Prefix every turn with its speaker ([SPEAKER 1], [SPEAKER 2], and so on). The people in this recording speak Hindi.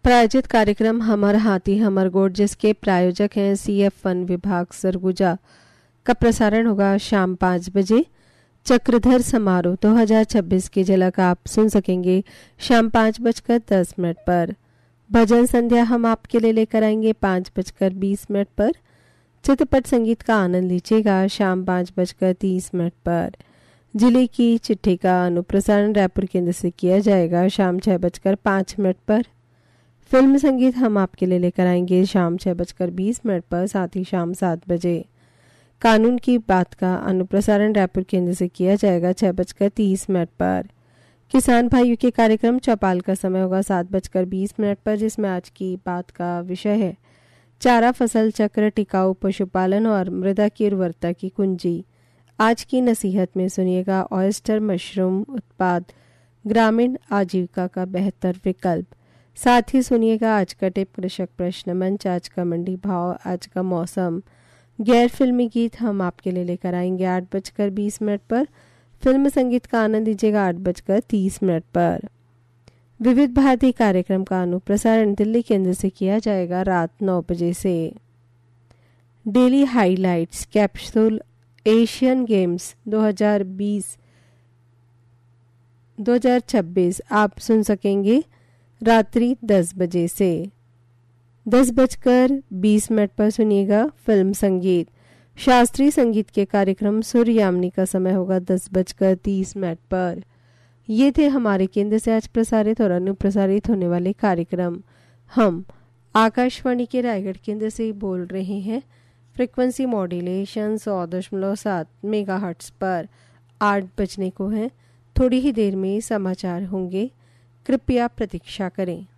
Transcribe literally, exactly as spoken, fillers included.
[SPEAKER 1] प्रायोजित कार्यक्रम हमर हाथी हमर गोठ, जिसके प्रायोजक हैं सी एफ वन विभाग सरगुजा, का प्रसारण होगा शाम पाँच बजे। चक्रधर समारोह दो हज़ार छब्बीस की झलक आप सुन सकेंगे शाम पाँच बजकर दस मिनट पर। भजन संध्या हम आपके लिए लेकर आएंगे पाँच बजकर बीस मिनट पर। चित्रपट संगीत का आनंद लीजिएगा शाम पाँच बजकर तीस मिनट पर। जिले की चिट्ठी का अनुप्रसारण रायपुर केंद्र से किया जाएगा शाम छः बजकर पाँच मिनट पर। फिल्म संगीत हम आपके लिए लेकर आएंगे शाम छः बजकर बीस मिनट पर, साथ ही शाम सात बजे। कानून की बात का अनुप्रसारण रायपुर केंद्र से किया जाएगा छः बजकर तीस मिनट पर। किसान भाइयों के कार्यक्रम चौपाल का समय होगा सात बजकर बीस मिनट पर, जिसमें आज की बात का विषय है चारा फसल चक्र, टिकाऊ पशुपालन और मृदा की उर्वरता की कुंजी। आज की नसीहत में सुनिएगा ऑयस्टर मशरूम उत्पाद ग्रामीण आजीविका का बेहतर विकल्प। साथ ही सुनिएगा आज का टिप कृषक प्रश्न मंच, आज का मंडी भाव, आज का मौसम। गैर फिल्मी गीत हम आपके लिए लेकर आएंगे आठ बजकर बीस मिनट पर। फिल्म संगीत का आनंद लीजिएगा आठ बजकर तीस मिनट पर। विविध भारती कार्यक्रम का अनुप्रसारण दिल्ली केंद्र से किया जाएगा रात नौ बजे से। Daily highlights capsule Asian games दो हज़ार बीस दो हज़ार छब्बीस आप सुन सकेंगे रात्रि दस बजे से। दस बजकर बीस मिनट पर सुनिएगा फिल्म संगीत। शास्त्रीय संगीत के कार्यक्रम सूर्यामनी का समय होगा दस बजकर तीस मिनट पर। ये थे हमारे केंद्र से आज प्रसारित और अनुप्रसारित होने वाले कार्यक्रम। हम आकाशवाणी के रायगढ़ केंद्र से बोल रहे हैं। फ्रिक्वेंसी मॉड्यूलेशन सौ दशमलव सात मेगा हर्ट्स पर। आठ बजने को है, थोड़ी ही देर में समाचार होंगे, कृपया प्रतीक्षा करें।